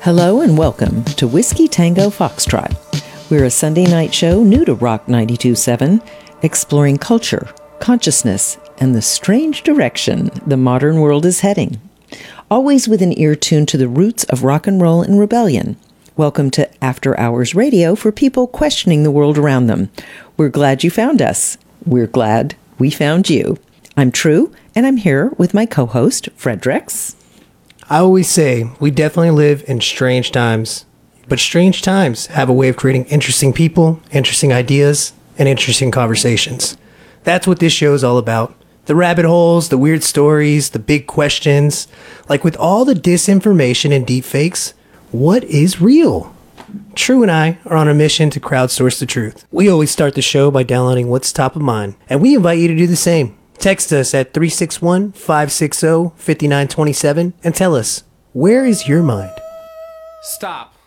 Hello and welcome to Whiskey Tango Foxtrot. We're a Sunday night show new to Rock 92.7, exploring culture, consciousness, and the strange direction the modern world is heading. Always with an ear tuned to the roots of rock and roll and rebellion. Welcome to After Hours Radio for people questioning the world around them. We're glad you found us. We're glad we found you. I'm True, and I'm here with my co-host, Fredericks. I always say we definitely live in strange times, but strange times have a way of creating interesting people, interesting ideas, and interesting conversations. That's what this show is all about. The rabbit holes, the weird stories, the big questions. Like with all the disinformation and deepfakes, what is real? True and I are on a mission to crowdsource the truth. We always start the show by downloading what's top of mind, and we invite you to do the same. Text us at 361-560-5927 and tell us, where is your mind? Stop.